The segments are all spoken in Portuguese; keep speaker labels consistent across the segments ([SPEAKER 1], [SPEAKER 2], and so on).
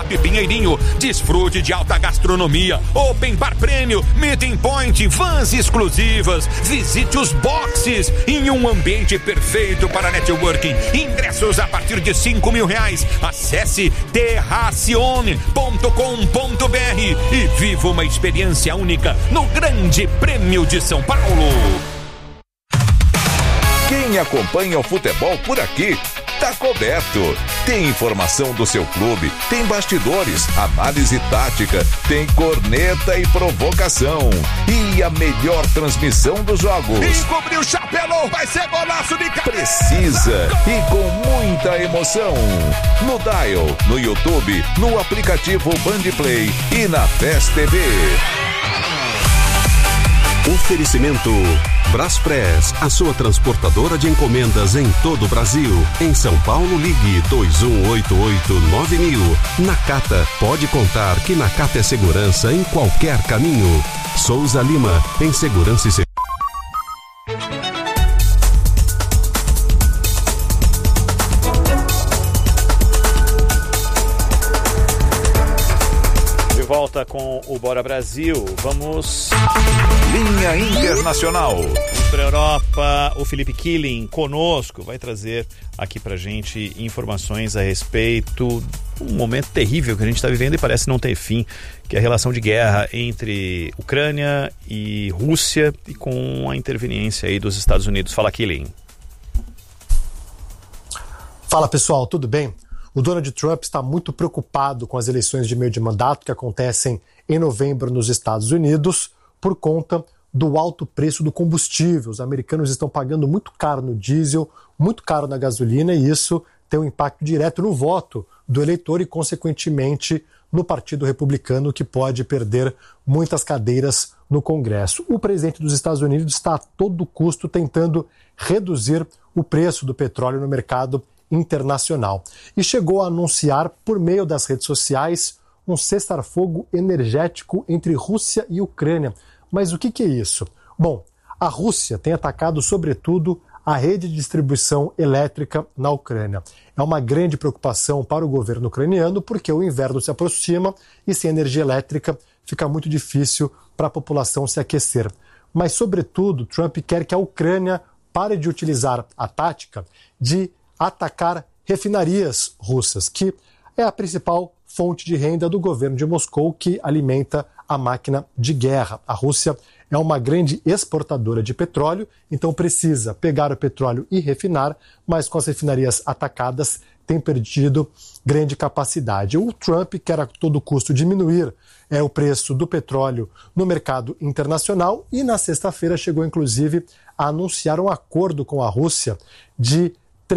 [SPEAKER 1] Shopping Pinheirinho. Desfrute de alta gastronomia, open bar prêmio, meeting point, vans exclusivas. Visite os boxes em um ambiente perfeito para networking. Ingressos a partir de R$5.000. Acesse terracione.com.br e viva uma experiência única no Grande Prêmio de São Paulo.
[SPEAKER 2] Quem acompanha o futebol por aqui tá coberto. Tem informação do seu clube, tem bastidores, análise tática, tem corneta e provocação. E a melhor transmissão dos jogos.
[SPEAKER 1] Encobriu o chapelão, vai ser golaço de cabeça.
[SPEAKER 2] Precisa e com muita emoção. No Dial, no YouTube, no aplicativo Bandplay e na PES TV.
[SPEAKER 3] Oferecimento Braspress, a sua transportadora de encomendas em todo o Brasil. Em São Paulo, ligue 2188-9000. Nakata, pode contar que Nakata é segurança em qualquer caminho. Souza Lima, em segurança e segurança.
[SPEAKER 4] Volta com o Bora Brasil. Vamos...
[SPEAKER 2] Linha Internacional.
[SPEAKER 4] Vamos para a Europa. O Felipe Killing conosco vai trazer aqui pra gente informações a respeito de um momento terrível que a gente está vivendo e parece não ter fim, que é a relação de guerra entre Ucrânia e Rússia e com a interveniência aí dos Estados Unidos. Fala, Killing.
[SPEAKER 5] Fala, pessoal, tudo bem? O Donald Trump está muito preocupado com as eleições de meio de mandato que acontecem em novembro nos Estados Unidos por conta do alto preço do combustível. Os americanos estão pagando muito caro no diesel, muito caro na gasolina, e isso tem um impacto direto no voto do eleitor e, consequentemente, no Partido Republicano, que pode perder muitas cadeiras no Congresso. O presidente dos Estados Unidos está a todo custo tentando reduzir o preço do petróleo no mercado internacional e chegou a anunciar por meio das redes sociais um cessar-fogo energético entre Rússia e Ucrânia. Mas o que é isso? Bom, a Rússia tem atacado sobretudo a rede de distribuição elétrica na Ucrânia. É uma grande preocupação para o governo ucraniano porque o inverno se aproxima e sem energia elétrica fica muito difícil para a população se aquecer. Mas, sobretudo, Trump quer que a Ucrânia pare de utilizar a tática de atacar refinarias russas, que é a principal fonte de renda do governo de Moscou, que alimenta a máquina de guerra. A Rússia é uma grande exportadora de petróleo, então precisa pegar o petróleo e refinar, mas com as refinarias atacadas tem perdido grande capacidade. O Trump quer a todo custo diminuir o preço do petróleo no mercado internacional e na sexta-feira chegou inclusive a anunciar um acordo com a Rússia de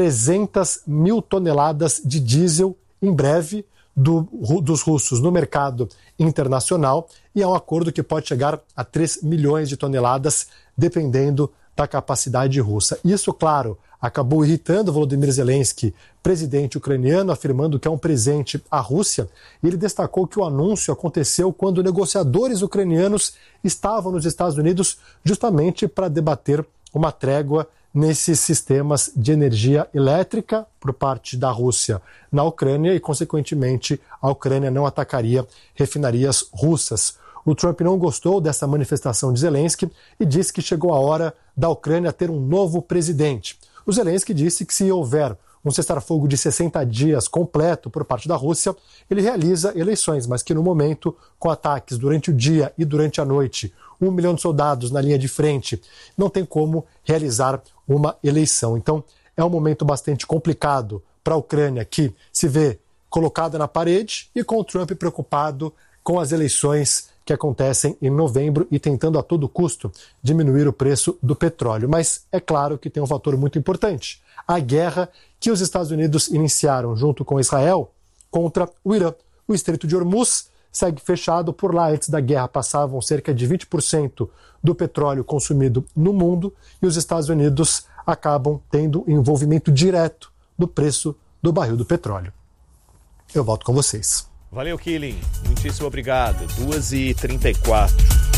[SPEAKER 5] 300 mil toneladas de diesel em breve dos russos no mercado internacional, e é um acordo que pode chegar a 3 milhões de toneladas, dependendo da capacidade russa. Isso, claro, acabou irritando Volodymyr Zelensky, presidente ucraniano, afirmando que é um presente à Rússia, e ele destacou que o anúncio aconteceu quando negociadores ucranianos estavam nos Estados Unidos justamente para debater uma trégua nesses sistemas de energia elétrica por parte da Rússia na Ucrânia e, consequentemente, a Ucrânia não atacaria refinarias russas. O Trump não gostou dessa manifestação de Zelensky e disse que chegou a hora da Ucrânia ter um novo presidente. O Zelensky disse que se houver um cessar-fogo de 60 dias completo por parte da Rússia, ele realiza eleições, mas que no momento, com ataques durante o dia e durante a noite, 1 milhão de soldados na linha de frente, não tem como realizar uma eleição. Então, é um momento bastante complicado para a Ucrânia, que se vê colocada na parede, e com o Trump preocupado com as eleições que acontecem em novembro e tentando a todo custo diminuir o preço do petróleo. Mas é claro que tem um fator muito importante: a guerra que os Estados Unidos iniciaram junto com Israel contra o Irã. O Estreito de Hormuz segue fechado. Por lá, antes da guerra, passavam cerca de 20% do petróleo consumido no mundo, e os Estados Unidos acabam tendo envolvimento direto do preço do barril do petróleo. Eu volto com vocês.
[SPEAKER 4] Valeu, Killing. Muitíssimo obrigado. 2h34.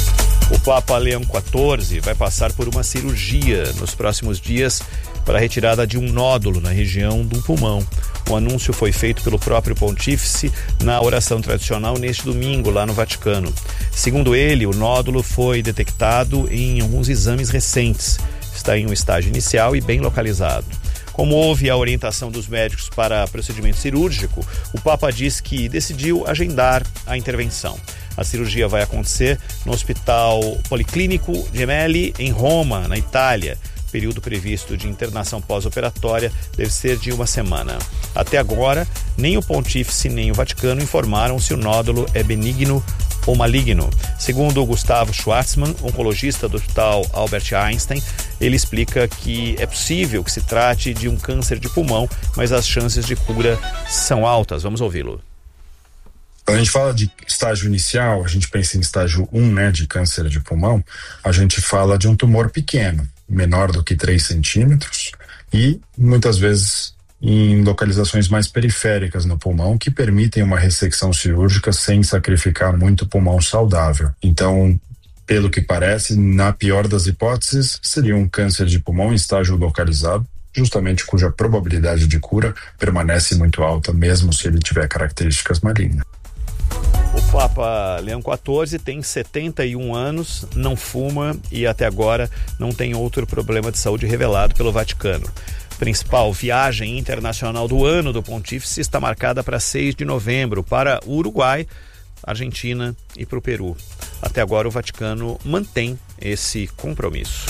[SPEAKER 4] O Papa Leão XIV vai passar por uma cirurgia nos próximos dias para a retirada de um nódulo na região do pulmão. O anúncio foi feito pelo próprio pontífice na oração tradicional neste domingo, lá no Vaticano. Segundo ele, o nódulo foi detectado em alguns exames recentes. Está em um estágio inicial e bem localizado. Como houve a orientação dos médicos para procedimento cirúrgico, o Papa diz que decidiu agendar a intervenção. A cirurgia vai acontecer no Hospital Policlínico Gemelli, em Roma, na Itália. O período previsto de internação pós-operatória deve ser de 1 semana. Até agora, nem o pontífice nem o Vaticano informaram se o nódulo é benigno ou maligno. Segundo Gustavo Schwartzman, oncologista do Hospital Albert Einstein, ele explica que é possível que se trate de um câncer de pulmão, mas as chances de cura são altas. Vamos ouvi-lo.
[SPEAKER 6] Quando a gente fala de estágio inicial, a gente pensa em estágio 1, né, de câncer de pulmão, a gente fala de um tumor pequeno, menor do que 3 centímetros e muitas vezes em localizações mais periféricas no pulmão que permitem uma ressecção cirúrgica sem sacrificar muito pulmão saudável. Então, pelo que parece, na pior das hipóteses, seria um câncer de pulmão em estágio localizado, justamente cuja probabilidade de cura permanece muito alta, mesmo se ele tiver características malignas.
[SPEAKER 4] O Papa Leão XIV tem 71 anos, não fuma e até agora não tem outro problema de saúde revelado pelo Vaticano. A principal viagem internacional do ano do pontífice está marcada para 6 de novembro para o Uruguai, Argentina e para o Peru. Até agora o Vaticano mantém esse compromisso.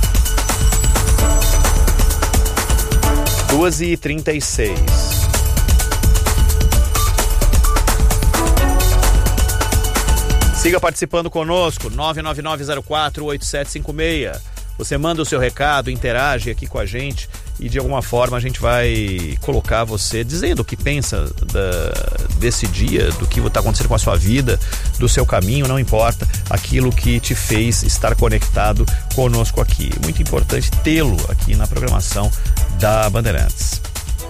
[SPEAKER 4] 2h36. Siga participando conosco, 999048756. Você manda o seu recado, interage aqui com a gente e de alguma forma a gente vai colocar você dizendo o que pensa desse dia, do que está acontecendo com a sua vida, do seu caminho, não importa, aquilo que te fez estar conectado conosco aqui. Muito importante tê-lo aqui na programação da Bandeirantes.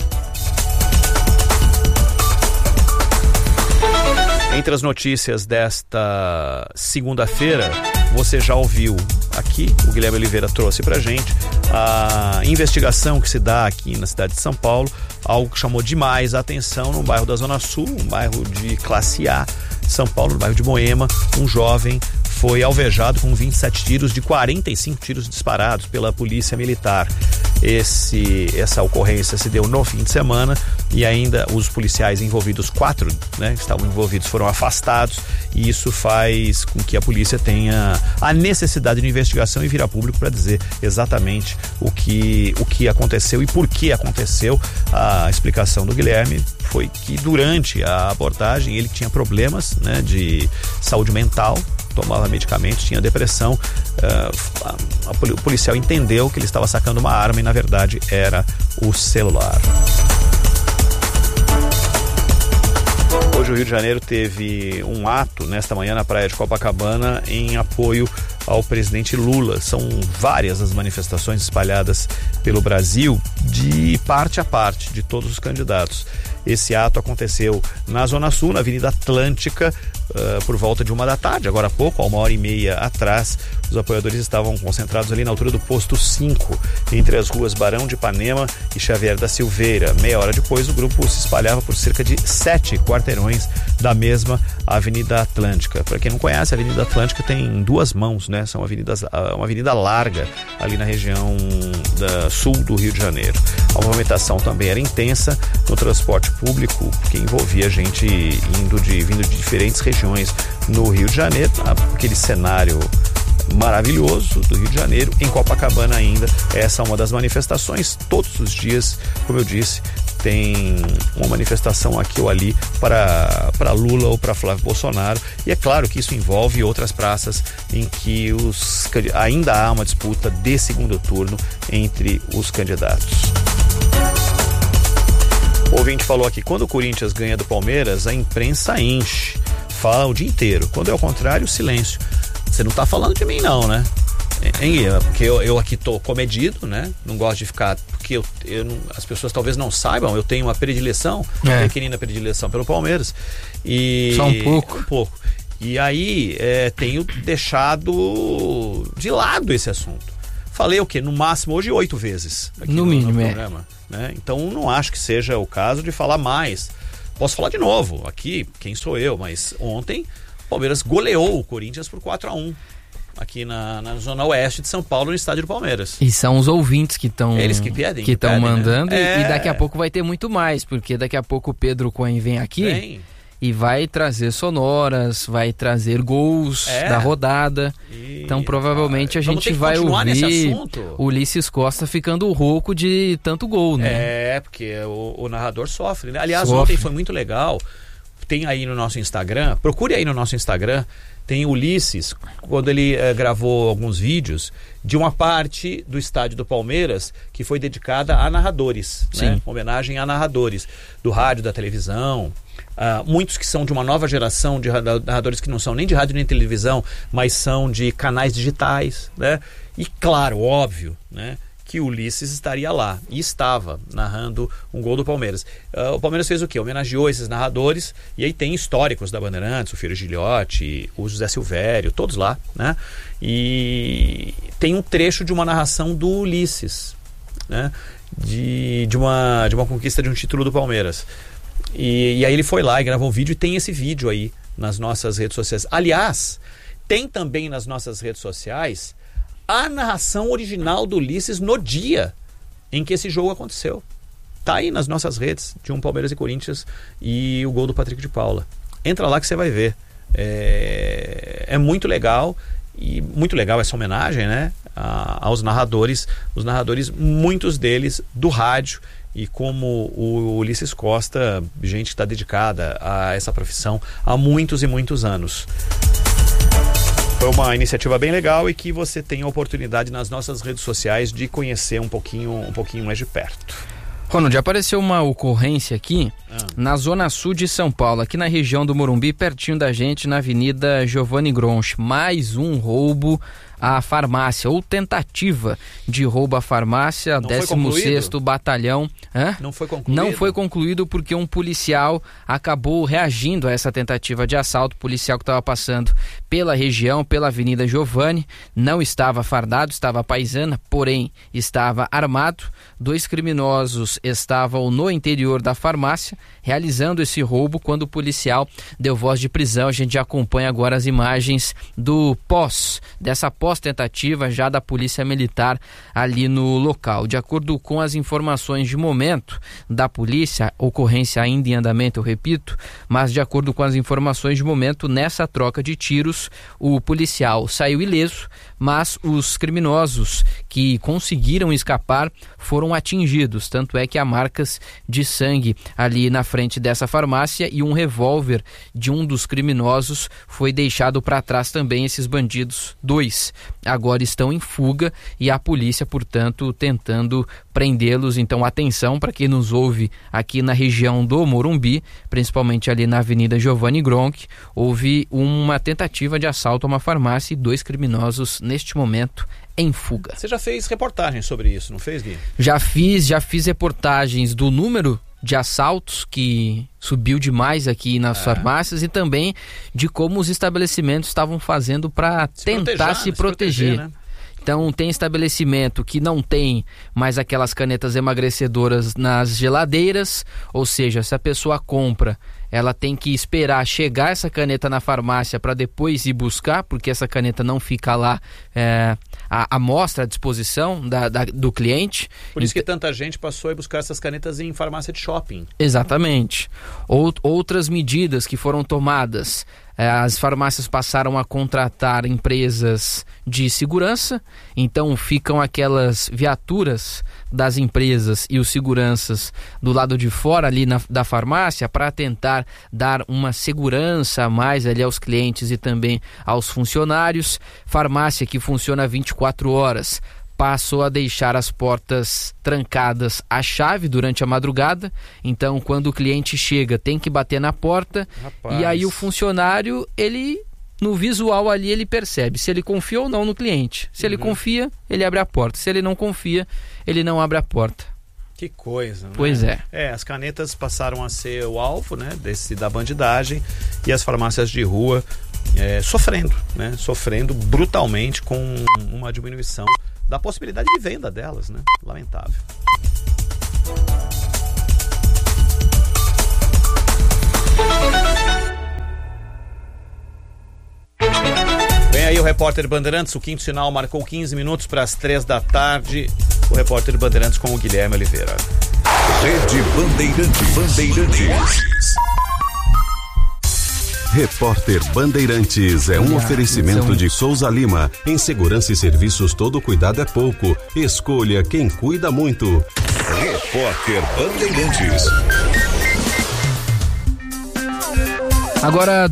[SPEAKER 4] Entre as notícias desta segunda-feira, você já ouviu aqui, o Guilherme Oliveira trouxe pra gente, a investigação que se dá aqui na cidade de São Paulo, algo que chamou demais a atenção no bairro da Zona Sul, um bairro de classe A de São Paulo, no bairro de Moema. Um jovem foi alvejado com 27 tiros de 45 tiros disparados pela polícia militar. Essa ocorrência se deu no fim de semana e ainda os policiais envolvidos, 4, né, que estavam envolvidos, foram afastados, e isso faz com que a polícia tenha a necessidade de investigação e vir a público para dizer exatamente o que aconteceu e por que aconteceu. A explicação do Guilherme foi que durante a abordagem ele tinha problemas, né, de saúde mental, tomava medicamentos, tinha depressão. O policial entendeu que ele estava sacando uma arma e na verdade era o celular. Hoje o Rio de Janeiro teve um ato nesta manhã na praia de Copacabana em apoio ao presidente Lula. São várias as manifestações espalhadas pelo Brasil, de parte a parte, de todos os candidatos. Esse ato aconteceu na Zona Sul, na Avenida Atlântica, por volta de 1 da tarde, agora há pouco, há 1h30 atrás. Os apoiadores estavam concentrados ali na altura do posto 5, entre as ruas Barão de Ipanema e Xavier da Silveira. Meia hora depois, o grupo se espalhava por cerca de 7 quarteirões da mesma Avenida Atlântica. Para quem não conhece, a Avenida Atlântica tem 2 mãos, né? São uma avenida larga ali na região sul do Rio de Janeiro. A movimentação também era intensa no transporte público, que envolvia gente vindo de diferentes regiões no Rio de Janeiro. Aquele cenário maravilhoso do Rio de Janeiro, em Copacabana ainda. Essa é uma das manifestações. Todos os dias, como eu disse, tem uma manifestação aqui ou ali para Lula ou para Flávio Bolsonaro, e é claro que isso envolve outras praças em que ainda há uma disputa de segundo turno entre os candidatos. O ouvinte falou aqui: quando o Corinthians ganha do Palmeiras, a imprensa enche, fala o dia inteiro. Quando é o contrário, silêncio. Você não tá falando de mim não, né? Porque eu aqui tô comedido, né? Não gosto de ficar, porque as pessoas talvez não saibam, eu tenho uma predileção, pequenina predileção pelo Palmeiras. Só um pouco. E aí tenho deixado de lado esse assunto. Falei o quê? No máximo hoje 8 vezes aqui no mínimo, programa, né? Então não acho que seja o caso de falar mais. Posso falar de novo aqui, quem sou eu, mas ontem o Palmeiras goleou o Corinthians por 4-1 aqui na Zona Oeste de São Paulo, no estádio do Palmeiras.
[SPEAKER 7] E são os ouvintes que estão mandando,
[SPEAKER 4] né?
[SPEAKER 7] E daqui a pouco vai ter muito mais, porque daqui a pouco o Pedro Cohen vem aqui e vai trazer sonoras, vai trazer gols da rodada. Então provavelmente a gente vai ouvir o Ulisses Costa ficando rouco de tanto gol, né?
[SPEAKER 4] Porque o narrador sofre, né? Aliás, ontem foi muito legal. Tem aí no nosso Instagram, procure aí no nosso Instagram, tem o Ulisses, quando ele gravou alguns vídeos de uma parte do estádio do Palmeiras que foi dedicada a narradores, né? Homenagem a narradores do rádio, da televisão. Muitos que são de uma nova geração de narradores que não são nem de rádio nem de televisão, mas são de canais digitais, né? E claro, óbvio, né, que o Ulisses estaria lá, e estava narrando um gol do Palmeiras. O Palmeiras fez o quê? Homenageou esses narradores, e aí tem históricos da Bandeirantes, o Fiore Gigliotti, o José Silvério, todos lá, né? E tem um trecho de uma narração do Ulisses, né? De uma conquista de um título do Palmeiras. E aí ele foi lá e gravou um vídeo, e tem esse vídeo aí nas nossas redes sociais. Aliás, tem também nas nossas redes sociais a narração original do Ulisses no dia em que esse jogo aconteceu. Tá aí nas nossas redes, de um Palmeiras e Corinthians e o gol do Patrick de Paula. Entra lá que você vai ver. É muito legal, e muito legal essa homenagem, né, aos narradores, muitos deles do rádio. E como o Ulisses Costa, gente que está dedicada a essa profissão há muitos e muitos anos. Foi uma iniciativa bem legal e que você tem a oportunidade nas nossas redes sociais de conhecer um pouquinho mais de perto.
[SPEAKER 7] Ronald, apareceu uma ocorrência aqui na zona sul de São Paulo, aqui na região do Morumbi, pertinho da gente, na Avenida Giovanni Gronchi. Mais um roubo à farmácia, ou tentativa de roubo à farmácia, 16º Batalhão.
[SPEAKER 4] Não foi concluído?
[SPEAKER 7] Não foi concluído porque um policial acabou reagindo a essa tentativa de assalto. O policial que estava passando pela região, pela Avenida Giovanni, não estava fardado, estava à paisana, porém estava armado. 2 criminosos estavam no interior da farmácia realizando esse roubo quando o policial deu voz de prisão. A gente já acompanha agora as imagens dessa pós-tentativa já da Polícia Militar ali no local. De acordo com as informações de momento da polícia, ocorrência ainda em andamento, eu repito, mas de acordo com as informações de momento, nessa troca de tiros, o policial saiu ileso, mas os criminosos que conseguiram escapar foram atingidos, tanto é que há marcas de sangue ali na frente dessa farmácia e um revólver de um dos criminosos foi deixado para trás também. Esses bandidos, 2, agora estão em fuga e a polícia, portanto, tentando prendê-los. Então, atenção para quem nos ouve aqui na região do Morumbi, principalmente ali na Avenida Giovanni Gronchi, houve uma tentativa de assalto a uma farmácia e 2 criminosos neste momento em fuga.
[SPEAKER 4] Você já fez reportagem sobre isso, não fez, Gui?
[SPEAKER 7] Já fiz reportagens do número de assaltos que subiu demais aqui nas farmácias e também de como os estabelecimentos estavam fazendo para tentar se proteger. Né? Então tem estabelecimento que não tem mais aquelas canetas emagrecedoras nas geladeiras, ou seja, se a pessoa compra, ela tem que esperar chegar essa caneta na farmácia para depois ir buscar, porque essa caneta não fica lá à mostra, à disposição do cliente.
[SPEAKER 4] Por isso que tanta gente passou a buscar essas canetas em farmácia de shopping.
[SPEAKER 7] Exatamente. Outras medidas que foram tomadas, as farmácias passaram a contratar empresas de segurança, então ficam aquelas viaturas das empresas e os seguranças do lado de fora ali da farmácia para tentar dar uma segurança a mais ali aos clientes e também aos funcionários. Farmácia que funciona 24 horas passou a deixar as portas trancadas à chave durante a madrugada, então quando o cliente chega tem que bater na porta. Rapaz. E aí o funcionário, ele no visual ali ele percebe se ele confia ou não no cliente. Se ele confia, ele abre a porta. Se ele não confia, ele não abre a porta.
[SPEAKER 4] Que coisa, né?
[SPEAKER 7] Pois é.
[SPEAKER 4] As canetas passaram a ser o alvo, né, da bandidagem, e as farmácias de rua sofrendo, né? Sofrendo brutalmente com uma diminuição da possibilidade de venda delas, né? Lamentável. Vem aí o repórter Bandeirantes, o quinto sinal marcou 15 minutos para as 3 da tarde. O repórter Bandeirantes com o Guilherme Oliveira.
[SPEAKER 2] Rede Bandeirantes.
[SPEAKER 3] Repórter Bandeirantes é um oferecimento de Souza Lima. Em segurança e serviços, todo cuidado é pouco. Escolha quem cuida muito.
[SPEAKER 2] Repórter Bandeirantes.
[SPEAKER 7] Agora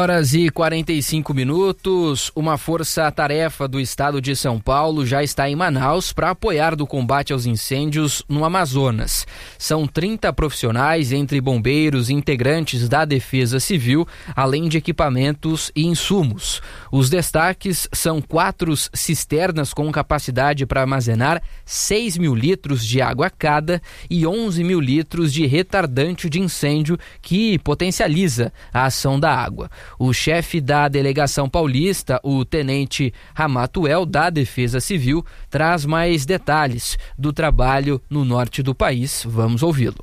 [SPEAKER 7] 2h45. Uma força-tarefa do estado de São Paulo já está em Manaus para apoiar do combate aos incêndios no Amazonas. São 30 profissionais, entre bombeiros e integrantes da Defesa Civil, além de equipamentos e insumos. Os destaques são 4 cisternas com capacidade para armazenar 6 mil litros de água cada e 11 mil litros de retardante de incêndio que potencializa a ação da água. O chefe da delegação paulista, o tenente Ramatuel, da Defesa Civil, traz mais detalhes do trabalho no norte do país. Vamos ouvi-lo.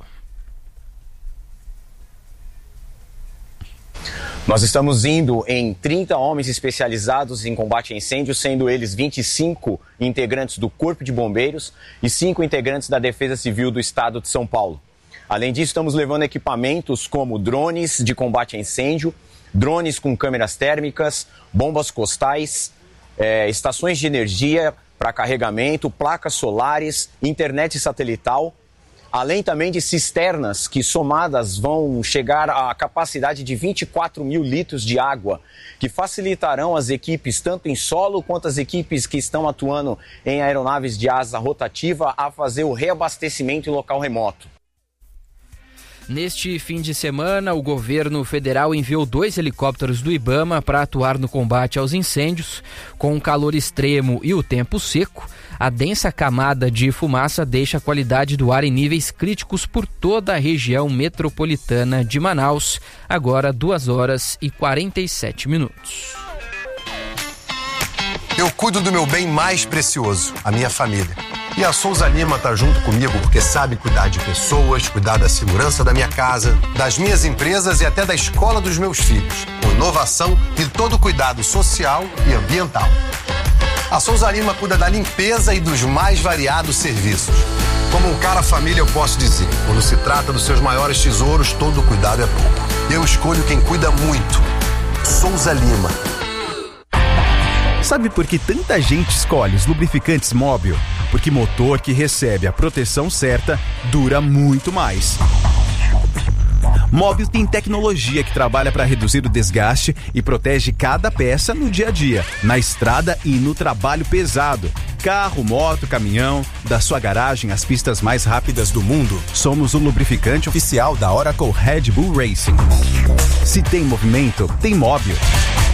[SPEAKER 8] Nós estamos indo em 30 homens especializados em combate a incêndios, sendo eles 25 integrantes do Corpo de Bombeiros e 5 integrantes da Defesa Civil do Estado de São Paulo. Além disso, estamos levando equipamentos como drones de combate a incêndio, drones com câmeras térmicas, bombas costais, estações de energia para carregamento, placas solares, internet satelital, além também de cisternas que somadas vão chegar à capacidade de 24 mil litros de água, que facilitarão as equipes tanto em solo quanto as equipes que estão atuando em aeronaves de asa rotativa a fazer o reabastecimento em local remoto.
[SPEAKER 7] Neste fim de semana, o governo federal enviou 2 helicópteros do IBAMA para atuar no combate aos incêndios. Com o calor extremo e o tempo seco, a densa camada de fumaça deixa a qualidade do ar em níveis críticos por toda a região metropolitana de Manaus. Agora 2h47.
[SPEAKER 9] Eu cuido do meu bem mais precioso, a minha família. E a Souza Lima tá junto comigo porque sabe cuidar de pessoas, cuidar da segurança da minha casa, das minhas empresas e até da escola dos meus filhos, com inovação e todo cuidado social e ambiental. A Souza Lima cuida da limpeza e dos mais variados serviços. Como um cara família, eu posso dizer, quando se trata dos seus maiores tesouros, todo cuidado é pouco. Eu escolho quem cuida muito. Souza Lima.
[SPEAKER 10] Sabe por que tanta gente escolhe os lubrificantes Móbil? Porque motor que recebe a proteção certa dura muito mais. Móbil tem tecnologia que trabalha para reduzir o desgaste e protege cada peça no dia a dia, na estrada e no trabalho pesado. Carro, moto, caminhão, da sua garagem às pistas mais rápidas do mundo. Somos o lubrificante oficial da Oracle Red Bull Racing. Se tem movimento, tem Móbil.